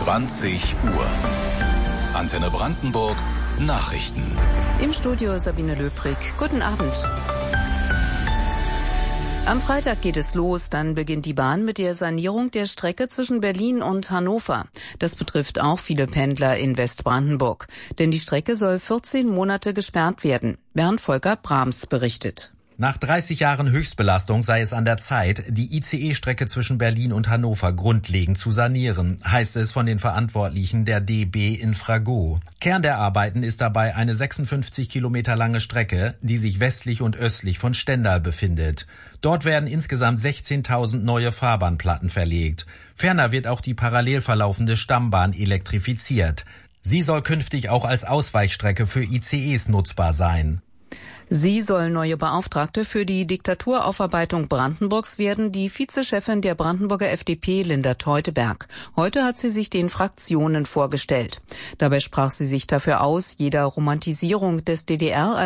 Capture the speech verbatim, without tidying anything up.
zwanzig Uhr. Antenne Brandenburg Nachrichten. Im Studio Sabine Löbrig. Guten Abend. Am Freitag geht es los, dann beginnt die Bahn mit der Sanierung der Strecke zwischen Berlin und Hannover. Das betrifft auch viele Pendler in Westbrandenburg. Denn die Strecke soll vierzehn Monate gesperrt werden. Bernd Volker Brahms berichtet. Nach dreißig Jahren Höchstbelastung sei es an der Zeit, die I C E-Strecke zwischen Berlin und Hannover grundlegend zu sanieren, heißt es von den Verantwortlichen der D B Infrago. Kern der Arbeiten ist dabei eine sechsundfünfzig Kilometer lange Strecke, die sich westlich und östlich von Stendal befindet. Dort werden insgesamt sechzehntausend neue Fahrbahnplatten verlegt. Ferner wird auch die parallel verlaufende Stammbahn elektrifiziert. Sie soll künftig auch als Ausweichstrecke für I C Es nutzbar sein. Sie soll neue Beauftragte für die Diktaturaufarbeitung Brandenburgs werden, die Vizechefin der Brandenburger F D P, Linda Teuteberg. Heute hat sie sich den Fraktionen vorgestellt. Dabei sprach sie sich dafür aus, jeder Romantisierung des D D R